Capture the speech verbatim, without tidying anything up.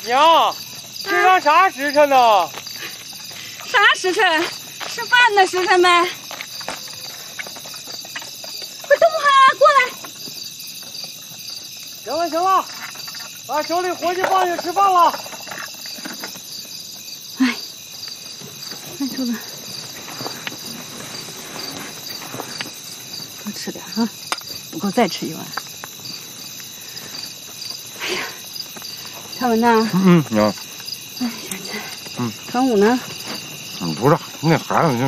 娘，这上啥时辰呢？ 啥时辰？吃饭的时辰呗。快动哈，过来！ 行了行了，把手里活计放下，吃饭了。 哎，快出来，多吃点啊，不够再吃一碗。哎呀，小文呐。 嗯，娘。 哎，小陈。 嗯。 传武呢？ 嗯，不是，那孩子。